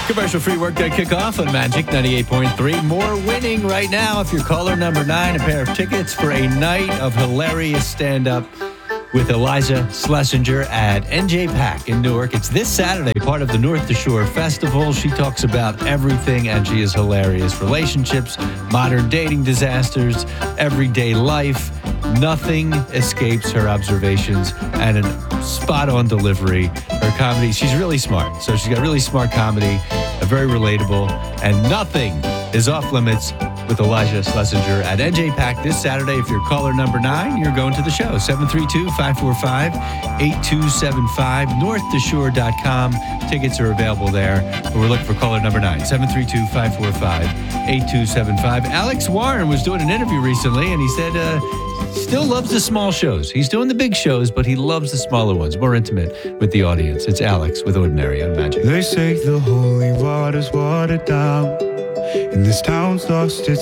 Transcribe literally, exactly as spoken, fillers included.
Commercial-free workday kickoff on Magic ninety-eight point three. More winning right now if you're caller number nine. A pair of tickets for a night of hilarious stand-up with Iliza Shlesinger at N J Pack in Newark. It's this Saturday, part of the North to Shore Festival. She talks about everything, and she is hilarious. Relationships, modern dating disasters, everyday life. Nothing escapes her observations and a spot-on delivery. Her comedy, she's really smart. So she's got really smart comedy, very relatable, and nothing is off limits with Iliza Shlesinger at N J Pack this Saturday. If you're caller number nine, you're going to the show. seven three two, five four five, eight two seven five, north to shore dot com. Tickets are available there. We're looking for caller number nine, seven three two, five four five, eight two seven five. Alex Warren was doing an interview recently, and he said uh, still loves the small shows. He's doing the big shows, but he loves the smaller ones, more intimate with the audience. It's Alex with Ordinary on Magic. They say the holy water's watered down, and this town's lost its